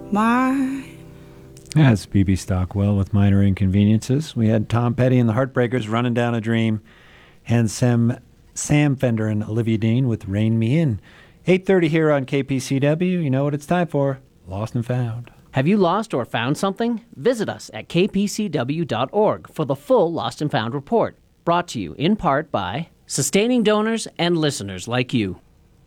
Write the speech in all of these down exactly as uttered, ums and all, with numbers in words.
My. That's B B Stockwell with Minor Inconveniences. We had Tom Petty and the Heartbreakers, Running Down a Dream, and Sam, Sam Fender and Olivia Dean with Rain Me In. eight thirty here on K P C W. You know what it's time for. Lost and Found. Have you lost or found something? Visit us at k p c w dot org for the full Lost and Found report. Brought to you in part by sustaining donors and listeners like you.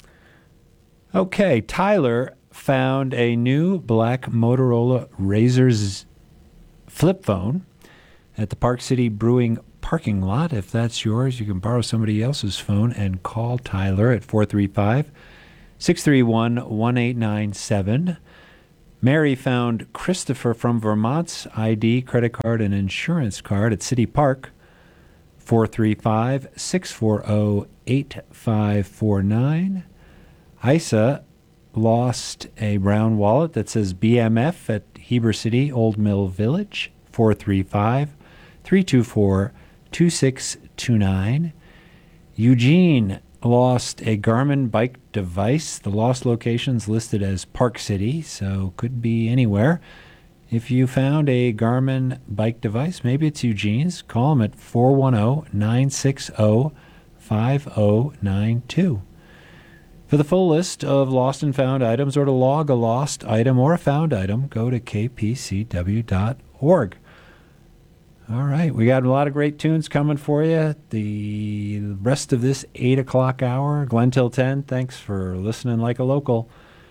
Okay, Tyler found a new black Motorola Razr flip phone at the Park City Brewing parking lot. If that's yours, you can borrow somebody else's phone and call Tyler at four three five, six three one, one eight nine seven. Mary found Christopher from Vermont's I D, credit card, and insurance card at City Park, four three five, six four zero, eight five four nine. Isa lost a brown wallet that says B M F at Heber City, Old Mill Village, four three five, three two four, two six two nine. Eugene lost a Garmin bike device. The lost location's listed as Park City, so could be anywhere. If you found a Garmin bike device, maybe it's Eugene's, call him at four one zero, nine six zero, five zero nine two. For the full list of lost and found items, or to log a lost item or a found item, go to k p c w dot org. All right, we got a lot of great tunes coming for you. The rest of this eight o'clock hour, Glenn till ten, thanks for listening like a local.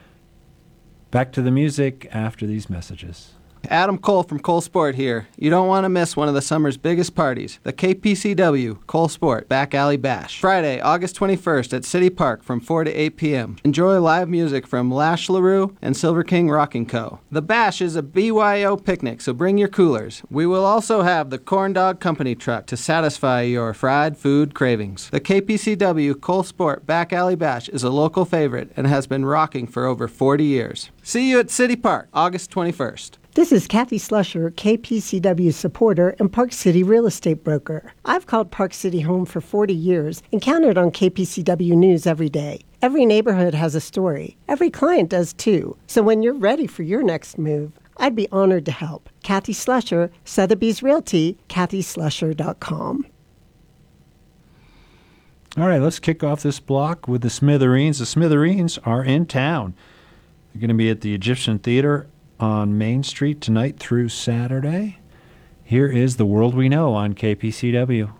Back to the music after these messages. Adam Cole from Cole Sport here. You don't want to miss one of the summer's biggest parties, the K P C W Cole Sport Back Alley Bash. Friday, August twenty-first at City Park from four to eight p.m. Enjoy live music from Lash LaRue and Silver King Rocking Co. The Bash is a B Y O picnic, so bring your coolers. We will also have the Corn Dog Company truck to satisfy your fried food cravings. The K P C W Cole Sport Back Alley Bash is a local favorite and has been rocking for over forty years. See you at City Park, August twenty-first. This is Kathy Slusher, K P C W supporter and Park City real estate broker. I've called Park City home for forty years and counted on K P C W News every day. Every neighborhood has a story. Every client does too. So when you're ready for your next move, I'd be honored to help. Kathy Slusher, Sotheby's Realty, kathy slusher dot com. All right, let's kick off this block with the Smithereens. The Smithereens are in town. They're going to be at the Egyptian Theater on Main Street tonight through Saturday. Here is The World We Know on K P C W.